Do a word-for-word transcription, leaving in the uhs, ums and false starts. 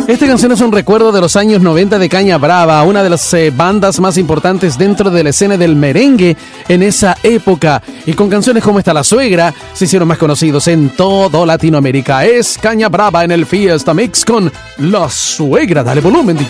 Esta canción es un recuerdo de los años noventa de Caña Brava, una de las eh, bandas más importantes dentro de la escena del merengue en esa época. Y con canciones como esta, La Suegra, se hicieron más conocidos en todo Latinoamérica. Es Caña Brava en el Fiesta Mix con La Suegra. Dale volumen, D